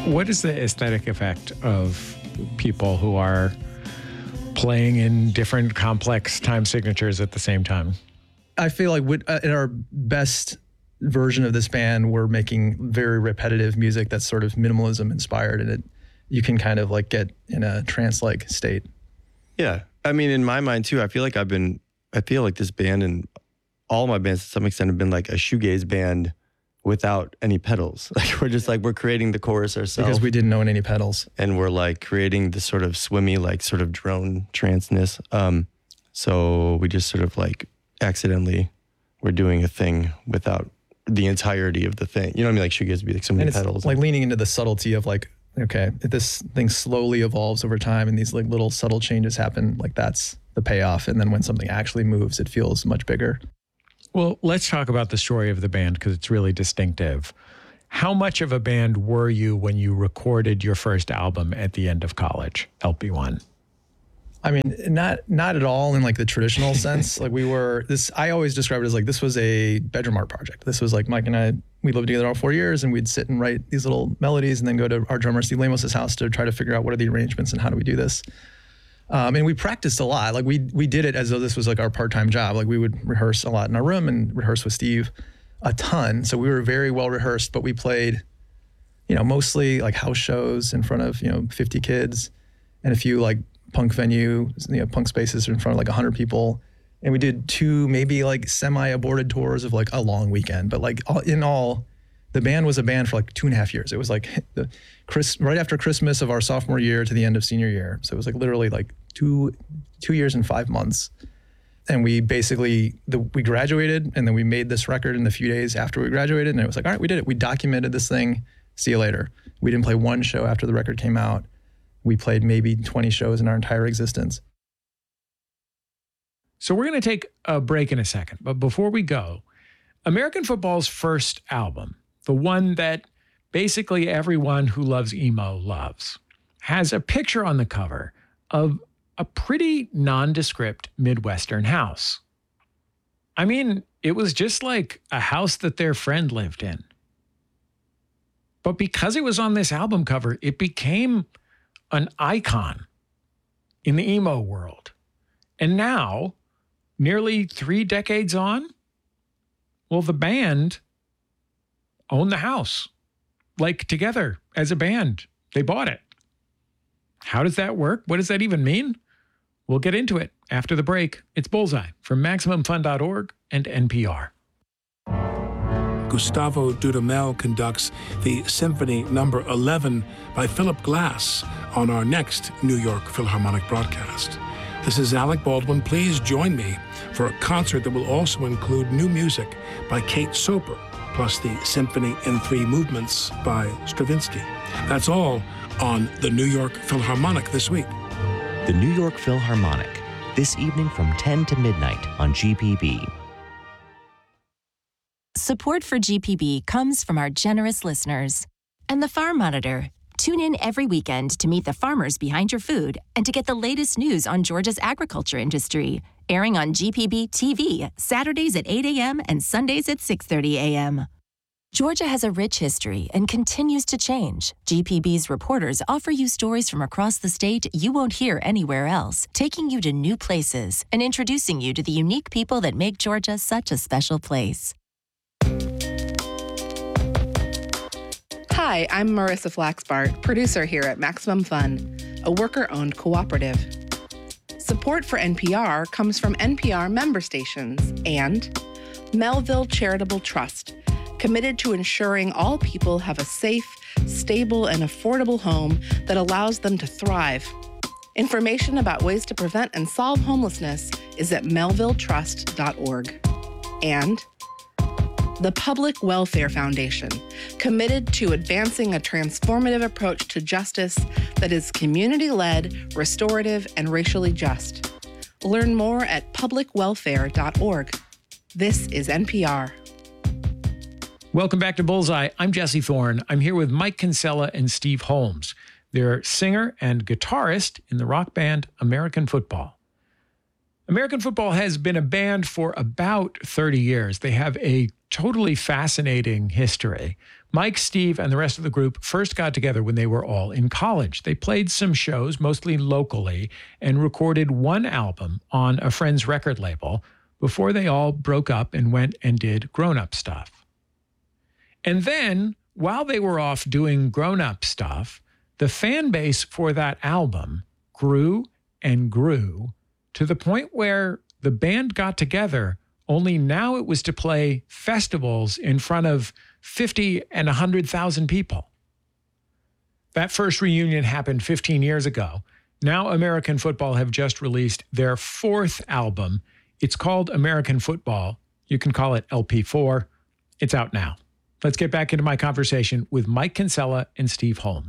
What is the aesthetic effect of people who are playing in different complex time signatures at the same time? I feel like in our best version of this band, we're making very repetitive music that's sort of minimalism inspired, and you can kind of like get in a trance-like state. Yeah. I mean, in my mind too, I feel like this band and all my bands to some extent have been like a shoegaze band without any pedals. Like we're creating the chorus ourselves. Because we didn't own any pedals. And we're like creating this sort of swimmy, like sort of drone trance-ness. So we just sort of like accidentally we're doing a thing without the entirety of the thing. You know what I mean? Like shoegaze would be like so many pedals. Like leaning into the subtlety of like, okay, if this thing slowly evolves over time and these like little subtle changes happen, like that's the payoff. And then when something actually moves, it feels much bigger. Well, let's talk about the story of the band because it's really distinctive. How much of a band were you when you recorded your first album at the end of college, LP1? I mean, not at all in like the traditional sense. Like I always describe it as like, this was a bedroom art project. This was like Mike and I, we lived together all 4 years and we'd sit and write these little melodies and then go to our drummer, Steve Lamos' house to try to figure out what are the arrangements and how do we do this. And we practiced a lot. Like we did it as though this was like our part-time job. Like we would rehearse a lot in our room and rehearse with Steve a ton. So we were very well rehearsed, but we played, mostly like house shows in front of, 50 kids and a few like punk punk spaces in front of like 100 people. And we did 2 maybe like semi-aborted tours of like a long weekend. But like in all, the band was a band for like 2.5 years. It was like right after Christmas of our sophomore year to the end of senior year. So it was like literally like 2 years and 5 months. And we basically, we graduated and then we made this record in the few days after we graduated. And it was like, all right, we did it. We documented this thing. See you later. We didn't play one show after the record came out. We played maybe 20 shows in our entire existence. So we're going to take a break in a second. But before we go, American Football's first album, the one that basically everyone who loves emo loves, has a picture on the cover of a pretty nondescript Midwestern house. I mean, it was just like a house that their friend lived in. But because it was on this album cover, it became an icon in the emo world. And now, nearly 3 decades on, well, the band owned the house. Like together as a band, they bought it. How does that work? What does that even mean? We'll get into it after the break. It's Bullseye from MaximumFun.org and NPR. Gustavo Dudamel conducts the Symphony No. 11 by Philip Glass on our next New York Philharmonic broadcast. This is Alec Baldwin. Please join me for a concert that will also include new music by Kate Soper, plus the Symphony in 3 Movements by Stravinsky. That's all on the New York Philharmonic this week. The New York Philharmonic, this evening from 10 to midnight on GPB. Support for GPB comes from our generous listeners. And the Farm Monitor. Tune in every weekend to meet the farmers behind your food and to get the latest news on Georgia's agriculture industry. Airing on GPB TV, Saturdays at 8 a.m. and Sundays at 6:30 a.m. Georgia has a rich history and continues to change. GPB's reporters offer you stories from across the state you won't hear anywhere else, taking you to new places and introducing you to the unique people that make Georgia such a special place. Hi, I'm Marissa Flaxbart, producer here at Maximum Fun, a worker-owned cooperative. Support for NPR comes from NPR member stations and Melville Charitable Trust, committed to ensuring all people have a safe, stable, and affordable home that allows them to thrive. Information about ways to prevent and solve homelessness is at melvilletrust.org. And the Public Welfare Foundation, committed to advancing a transformative approach to justice that is community-led, restorative, and racially just. Learn more at publicwelfare.org. This is NPR. Welcome back to Bullseye. I'm Jesse Thorne. I'm here with Mike Kinsella and Steve Holmes. They're singer and guitarist in the rock band American Football. American football has been a band for about 30 years. They have a totally fascinating history. Mike, Steve, and the rest of the group first got together when they were all in college. They played some shows, mostly locally, and recorded one album on a friend's record label before they all broke up and went and did grown-up stuff. And then, while they were off doing grown-up stuff, the fan base for that album grew and grew to the point where the band got together, only now it was to play festivals in front of 50 and 100,000 people. That first reunion happened 15 years ago. Now American Football have just released their fourth album. It's called American Football. You can call it LP4. It's out now. Let's get back into my conversation with Mike Kinsella and Steve Holmes.